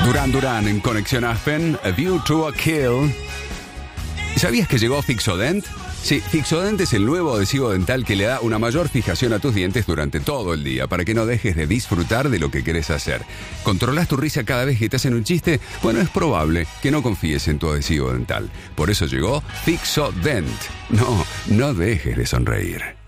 Duran Duran en Conexión Aspen, A View to a Kill. ¿Sabías que llegó Fixodent? Sí, Fixodent es el nuevo adhesivo dental que le da una mayor fijación a tus dientes durante todo el día, para que no dejes de disfrutar de lo que querés hacer. ¿Controlás tu risa cada vez que te hacen un chiste? Bueno, es probable que no confíes en tu adhesivo dental. Por eso llegó Fixodent. No dejes de sonreír.